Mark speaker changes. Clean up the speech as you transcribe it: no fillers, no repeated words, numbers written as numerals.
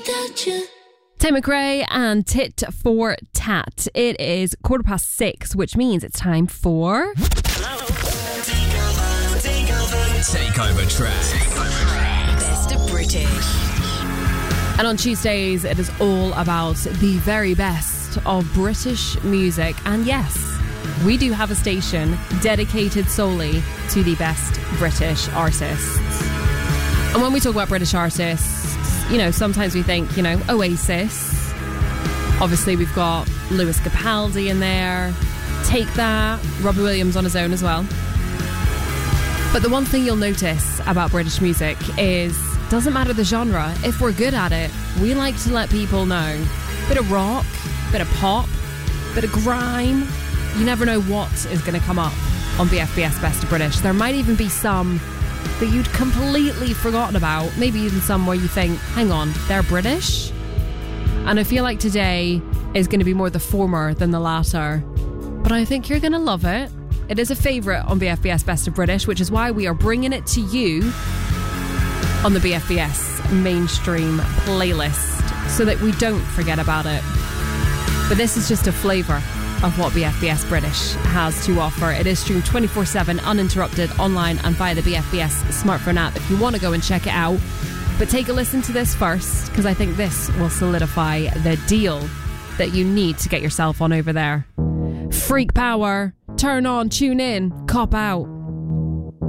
Speaker 1: without you.
Speaker 2: Tim McRae and Tit for Tat. It is 6:15, which means it's time for...
Speaker 3: Takeover track.
Speaker 1: Best of British.
Speaker 2: And on Tuesdays, it is all about the very best of British music. And yes, we do have a station dedicated solely to the best British artists. And when we talk about British artists, you know, sometimes we think, you know, Oasis. Obviously, we've got Lewis Capaldi in there. Take That. Robbie Williams on his own as well. But the one thing you'll notice about British music is, doesn't matter the genre, if we're good at it, we like to let people know. Bit of rock, bit of pop, bit of grime. You never know what is going to come up on BFBS Best of British. There might even be some that you'd completely forgotten about. Maybe even some where you think, hang on, they're British? And I feel like today is going to be more the former than the latter. But I think you're going to love it. It is a favourite on BFBS Best of British, which is why we are bringing it to you on the BFBS mainstream playlist so that we don't forget about it. But this is just a flavour of what BFBS British has to offer. It is streamed 24/7, uninterrupted, online and via the BFBS smartphone app if you want to go and check it out. But take a listen to this first, because I think this will solidify the deal that you need to get yourself on over there. Freak Power. Turn on, tune in, cop out.